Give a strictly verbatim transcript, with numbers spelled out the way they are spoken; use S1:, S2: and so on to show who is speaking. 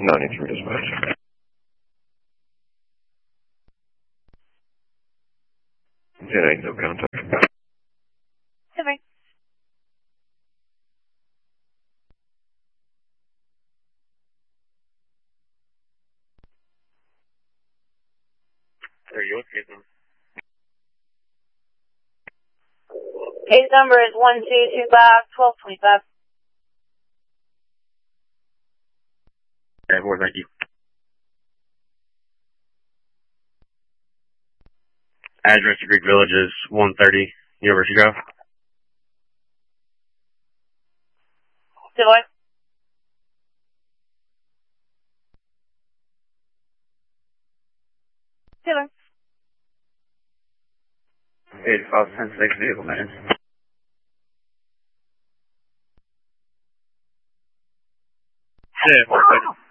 S1: ninety-three dispatch. ten eight, no contact.
S2: Silver.
S3: Are you okay, then?
S2: Case number is one two two five, twelve twenty-five.
S3: Okay, boy, thank you. Address to Greek Village is one thirty University Drive.
S2: Silver. Silver.
S3: eighty-five ten six vehicle, man. Yeah,